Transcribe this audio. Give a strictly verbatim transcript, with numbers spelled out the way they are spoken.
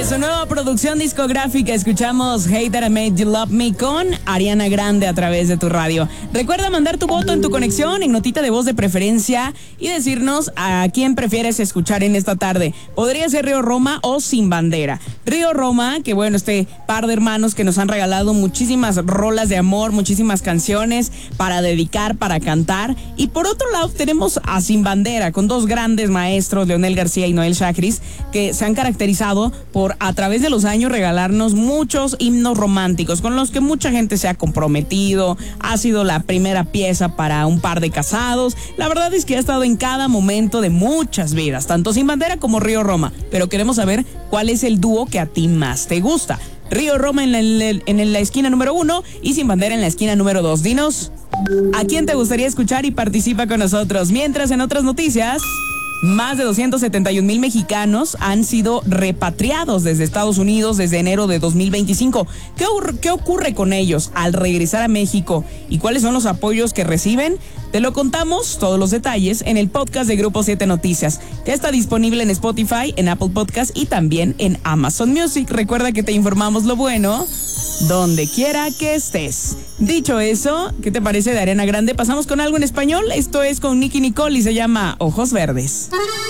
su nueva producción discográfica escuchamos Hey That I Made You Love Me con Ariana Grande a través de tu radio. Recuerda mandar tu voto en tu conexión, en notita de voz de preferencia y decirnos a quién prefieres escuchar en esta tarde. Podría ser Río Roma o Sin Bandera. Río Roma, que bueno, este par de hermanos que nos han regalado muchísimas rolas de amor, muchísimas canciones para dedicar, para cantar. Y por otro lado tenemos a Sin Bandera, con dos grandes maestros, Leonel García y Noel Shakris, que se han caracterizado por a través de los años regalarnos muchos himnos románticos con los que mucha gente se ha comprometido, ha sido la primera pieza para un par de casados. La verdad es que ha estado en cada momento de muchas vidas, tanto Sin Bandera como Río Roma, pero queremos saber cuál es el dúo que a ti más te gusta. Río Roma en la, en la esquina número uno y Sin Bandera en la esquina número dos. Dinos a quién te gustaría escuchar y participa con nosotros. Mientras, en otras noticias, más de doscientos setenta y un mil mexicanos han sido repatriados desde Estados Unidos desde enero de dos mil veinticinco. ¿Qué, ¿Qué ocurre con ellos al regresar a México y cuáles son los apoyos que reciben? Te lo contamos, todos los detalles, en el podcast de Grupo siete Noticias, que está disponible en Spotify, en Apple Podcast y también en Amazon Music. Recuerda que te informamos lo bueno donde quiera que estés. Dicho eso, ¿qué te parece de Ariana Grande? Pasamos con algo en español. Esto es con Nicki Nicole y se llama Ojos Verdes.